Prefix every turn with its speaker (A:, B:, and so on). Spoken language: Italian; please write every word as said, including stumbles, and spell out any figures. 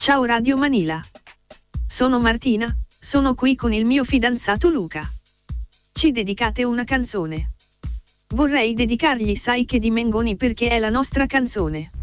A: Ciao Radio Manila. Sono Martina, sono qui con il mio fidanzato Luca. Ci dedicate una canzone. Vorrei dedicargli Sai che di Mengoni perché è la nostra canzone.